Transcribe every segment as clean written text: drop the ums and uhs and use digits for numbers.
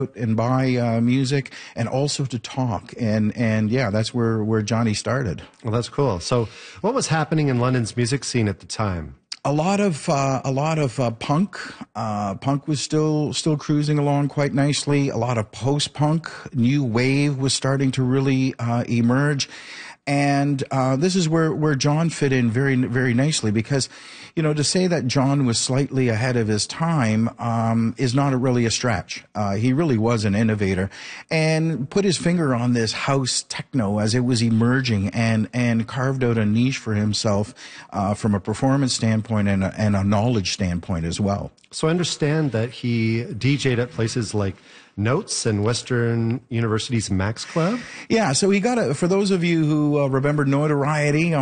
and buy music, and also to talk. And yeah, that's where Johnny started. Well, that's cool. So what was happening in London's music scene at the time? A lot of punk. Punk was still cruising along quite nicely. A lot of post-punk, new wave was starting to really emerge. And this is where John fit in very, very nicely, because, you know, to say that John was slightly ahead of his time is not really a stretch. He really was an innovator and put his finger on this house techno as it was emerging, and carved out a niche for himself from a performance standpoint and a knowledge standpoint as well. So I understand that he DJ'd at places like Notes and Western University's Max Club. Yeah, so he got for those of you who remember Notoriety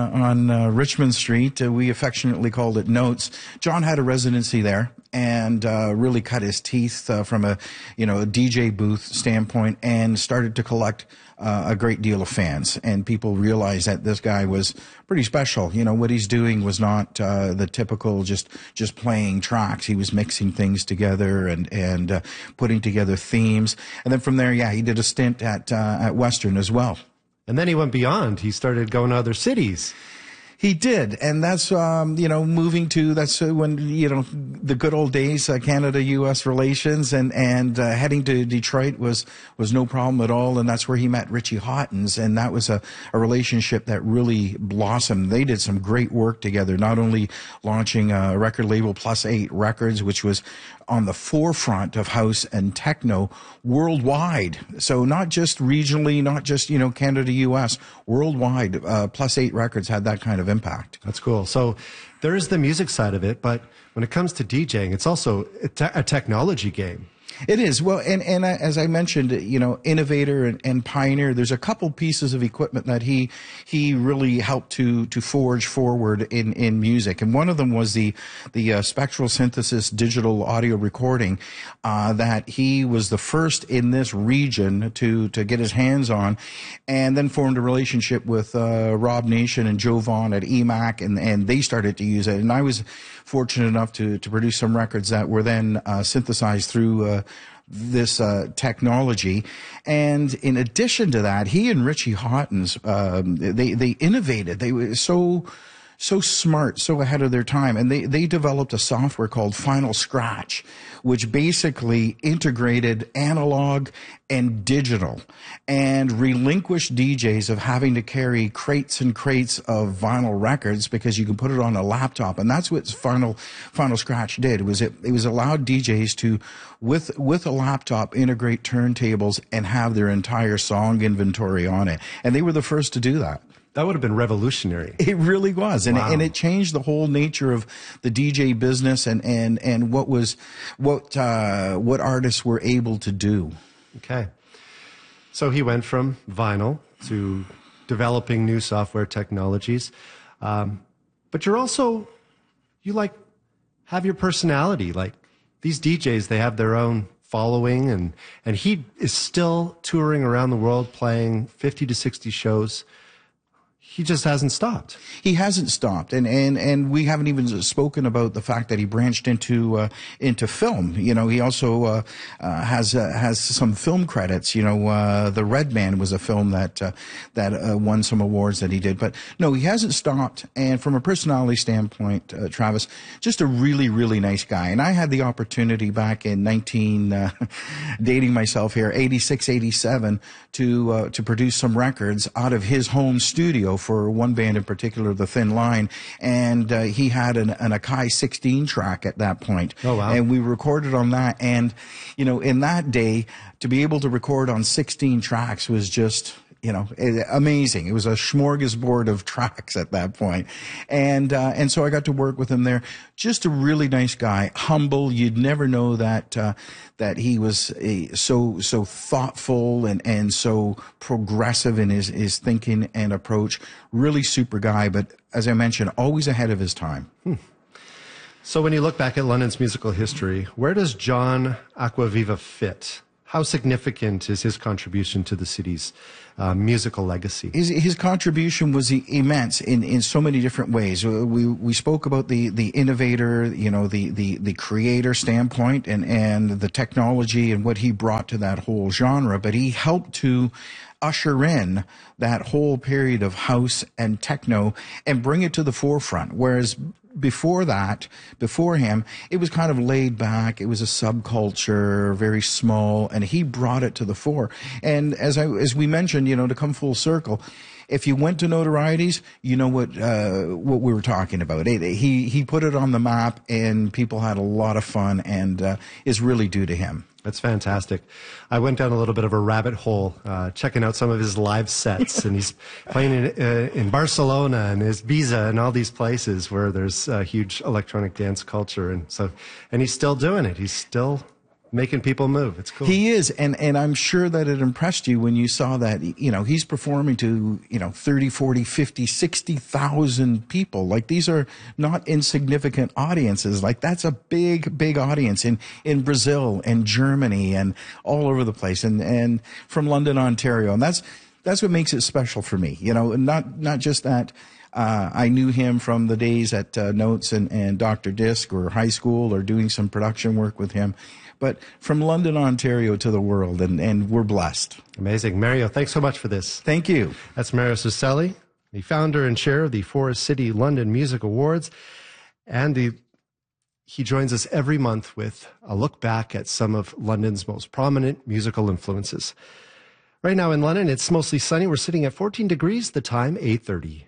on Richmond Street, we affectionately called it Notes. John had a residency there and really cut his teeth from a DJ booth standpoint, and started to collect a great deal of fans, and people realized that this guy was pretty special. You know, what he's doing was not the typical just playing tracks. He was mixing things together and putting together themes. And then from there, yeah, he did a stint at Western as well. And then he went beyond. He started going to other cities. He did, and that's moving to when the good old days, Canada-U.S. relations, and heading to Detroit was no problem at all, and that's where he met Richie Hawtins, and that was a relationship that really blossomed. They did some great work together, not only launching a record label, Plus 8 Records, which was on the forefront of house and techno worldwide. So not just regionally, not just Canada, U.S., worldwide. Plus 8 Records had that kind of impact. That's cool. So there is the music side of it, but when it comes to DJing, it's also a technology game. It is. Well, and as I mentioned, innovator and pioneer, there's a couple pieces of equipment that he really helped to forge forward in music. And one of them was the spectral synthesis digital audio recording, that he was the first in this region to get his hands on, and then formed a relationship with Rob Nation and Joe Vaughn at EMAC, and they started to use it. And I was fortunate enough to produce some records that were then synthesized through this technology. And in addition to that, he and Richie Hawtins, they innovated. They were so smart, so ahead of their time. And they developed a software called Final Scratch, which basically integrated analog and digital, and relinquished DJs of having to carry crates and crates of vinyl records, because you can put it on a laptop. And that's what Final Scratch did. It was allowed DJs to, with a laptop, integrate turntables and have their entire song inventory on it. And they were the first to do that. That would have been revolutionary. It really was. And, wow. And it changed the whole nature of the DJ business and what artists were able to do. Okay. So he went from vinyl to developing new software technologies. But you have your personality. Like these DJs, they have their own following, and he is still touring around the world playing 50 to 60 shows. He just hasn't stopped. He hasn't stopped, and we haven't even spoken about the fact that he branched into film. He also has some film credits. The Red Man was a film that won some awards that he did. But no, he hasn't stopped. And from a personality standpoint, Travis, just a really, really nice guy. And I had the opportunity back in dating myself here, 86, 87, to produce some records out of his home studio for one band in particular, The Thin Line, and he had an Akai 16 track at that point. Oh, wow. And we recorded on that, and in that day, to be able to record on 16 tracks was just amazing. It was a smorgasbord of tracks at that point. And so I got to work with him there. Just a really nice guy, humble. You'd never know that he was so thoughtful and so progressive in his thinking and approach. Really super guy, but as I mentioned, always ahead of his time. So when you look back at London's musical history, where does John Acquaviva fit? How significant is his contribution to the city's musical legacy? His contribution was immense in so many different ways. We spoke about the innovator, the creator standpoint and the technology and what he brought to that whole genre, but he helped to usher in that whole period of house and techno and bring it to the forefront. Whereas before him, it was kind of laid back. It was a subculture, very small, and he brought it to the fore. And as we mentioned, to come full circle, if you went to Notorieties, you know what we were talking about. He put it on the map, and people had a lot of fun, and is really due to him. That's fantastic. I went down a little bit of a rabbit hole, checking out some of his live sets, and he's playing in Barcelona and Ibiza and all these places where there's a huge electronic dance culture, and he's still doing it. He's still making people move. It's cool. He is, and I'm sure that it impressed you when you saw that, he's performing to, 30, 40, 50, 60,000 people. Like, these are not insignificant audiences. Like, that's a big, big audience in Brazil and Germany and all over the place, and from London, Ontario. And that's what makes it special for me. Not just that I knew him from the days at Notes and Dr. Disc or high school or doing some production work with him, but from London, Ontario to the world, and we're blessed. Amazing. Mario, thanks so much for this. Thank you. That's Mario Ciselli, the founder and chair of the Forest City London Music Awards, and he joins us every month with a look back at some of London's most prominent musical influences. Right now in London, it's mostly sunny. We're sitting at 14 degrees, the time 8:30.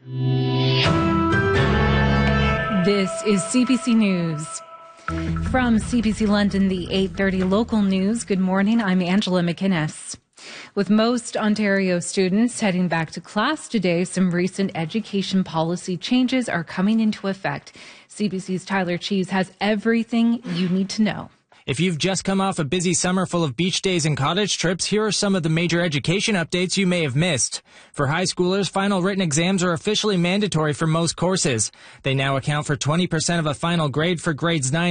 This is CBC News. From CBC London, the 8:30 local news. Good morning, I'm Angela McInnes. With most Ontario students heading back to class today, some recent education policy changes are coming into effect. CBC's Tyler Cheese has everything you need to know. If you've just come off a busy summer full of beach days and cottage trips, here are some of the major education updates you may have missed. For high schoolers, final written exams are officially mandatory for most courses. They now account for 20% of a final grade for grades 9